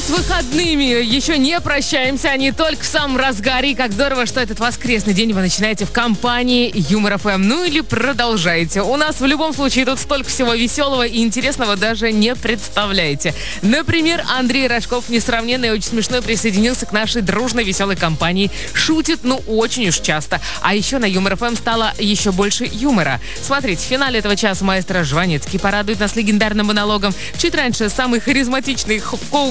с выходными еще не прощаемся, они только в самом разгаре. И как здорово, что этот воскресный день вы начинаете в компании Юмор ФМ. Ну или продолжаете. У нас в любом случае тут столько всего веселого и интересного, даже не представляете. Например, Андрей Рожков, несравненный и очень смешной, присоединился к нашей дружной веселой компании. Шутит, ну, очень уж часто. А еще на Юмор ФМ стало еще больше юмора. Смотрите, в финале этого часа маэстро Жванецкий порадует нас легендарным монологом. Чуть раньше самый харизматичный коуч